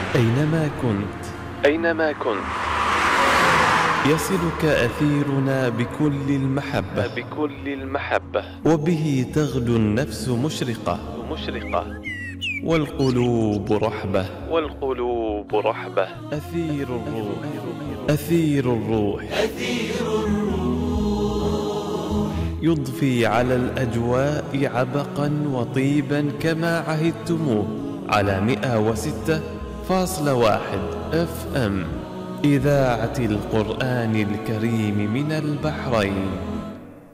أينما كنت يصلك أثيرنا بكل المحبة وبه تغدو النفس مشرقة والقلوب رحبة أثير الروح يضفي على الأجواء عبقا وطيبا كما عهدتموه على 106.1 FM إذاعة القرآن الكريم من البحرين.